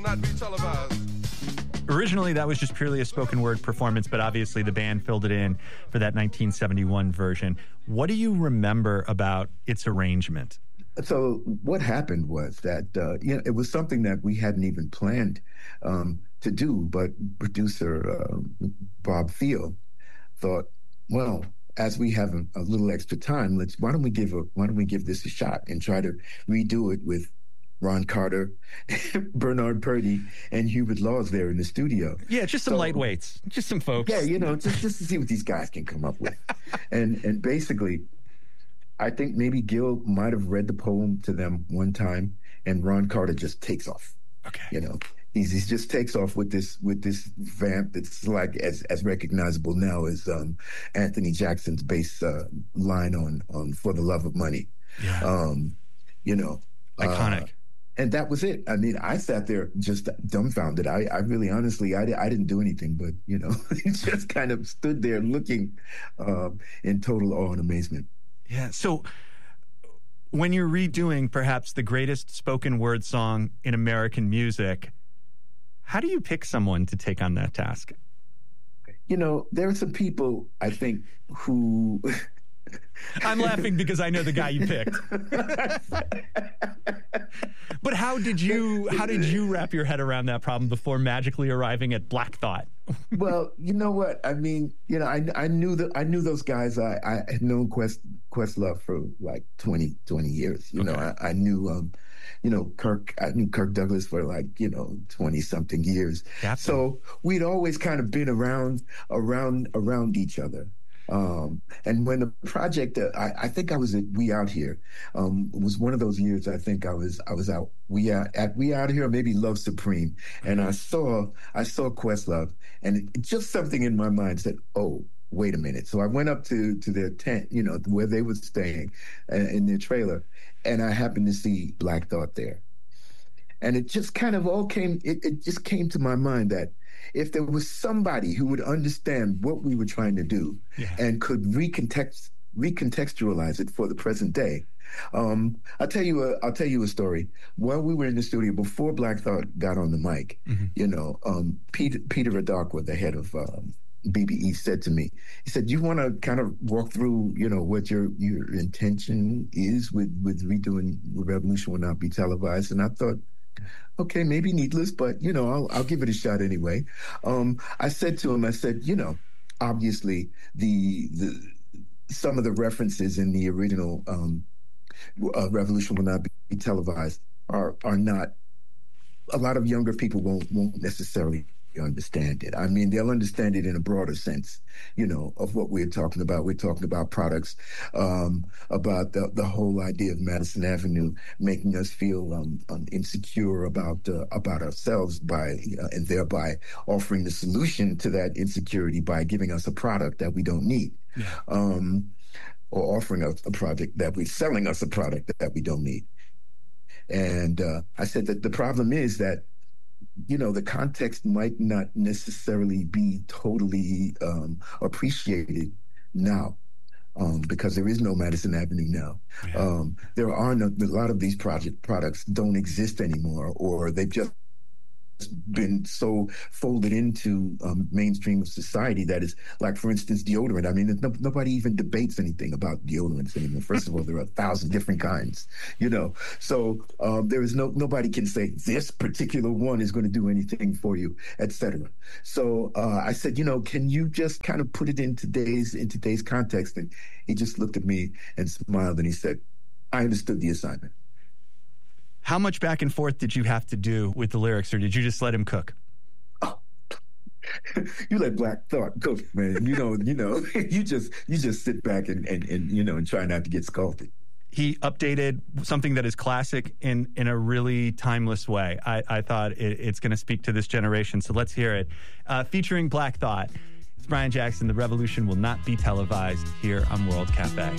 not be televised. Originally, that was just purely a spoken word performance, but obviously the band filled it in for that 1971 version. What do you remember about its arrangement? So what happened was that, it was something that we hadn't even planned to do, but producer Bob Thiel thought, well, as we have a little extra time, why don't we give this a shot and try to redo it with Ron Carter, Bernard Purdie, and Hubert Laws there in the studio. Yeah, just some lightweights, just some folks. Yeah, just to see what these guys can come up with. And basically, I think maybe Gil might have read the poem to them one time, and Ron Carter just takes off. Okay. He just takes off with this vamp that's like as recognizable now as Anthony Jackson's bass line on "For the Love of Money." Yeah. Iconic. And that was it. I mean, I sat there just dumbfounded. I really, honestly, I didn't do anything, but, just kind of stood there looking in total awe and amazement. Yeah. So when you're redoing perhaps the greatest spoken word song in American music, how do you pick someone to take on that task? There are some people, I think, who... I'm laughing because I know the guy you picked. But how did you wrap your head around that problem before magically arriving at Black Thought? Well, you know what? I mean, I knew those guys. I had known Questlove for like 20 years. Okay. I knew Kirk. I knew Kirk Douglas for 20 something years. Gotcha. So we'd always kind of been around each other. And when the project, I think I was at We Out Here. It was one of those years. I think I was out. We Out Here, or maybe Love Supreme, and I saw Questlove, and just something in my mind said, "Oh, wait a minute." So I went up to their tent, where they were staying, in their trailer, and I happened to see Black Thought there, and it just kind of all came. It just came to my mind that if there was somebody who would understand what we were trying to do and could recontextualize it for the present day. I'll tell you a story. While we were in the studio, before Black Thought got on the mic, Peter Adakwa, the head of BBE, said to me, he said, "You want to kind of walk through, what your intention is with redoing Revolution Will Not Be Televised?" And I thought, okay, maybe needless, but I'll give it a shot anyway. I said to him, obviously the some of the references in the original Revolution Will Not Be Televised are not. A lot of younger people won't necessarily understand it. I mean, they'll understand it in a broader sense, of what we're talking about. We're talking about products, about the whole idea of Madison Avenue making us feel insecure about ourselves and thereby offering the solution to that insecurity by giving us a product that we don't need, or offering us selling us a product that we don't need. And I said that the problem is that the context might not necessarily be totally appreciated now, because there is no Madison Avenue now. Yeah. There are a lot of these products don't exist anymore, or they've just been so folded into mainstream society that is, like, for instance, deodorant. I mean, nobody even debates anything about deodorants anymore. First of all, there are 1,000 different kinds, So there is nobody can say this particular one is going to do anything for you, etc. So I said, can you just kind of put it in today's context? And he just looked at me and smiled, and he said, "I understood the assignment." How much back and forth did you have to do with the lyrics, or did you just let him cook? Oh, you let Black Thought cook, man. You just sit back and try not to get scalded. He updated something that is classic in a really timeless way. I thought it's going to speak to this generation, so let's hear it. Featuring Black Thought, it's Brian Jackson. The Revolution Will Not Be Televised here on World Cafe.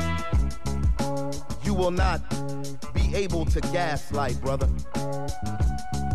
You will not be able to gaslight, brother.